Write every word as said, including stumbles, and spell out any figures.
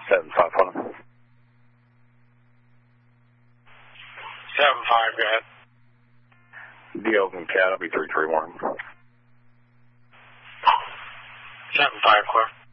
seven five, hold on. seven five, go ahead. D Open Cat, I'll be three three one. seven five, clear.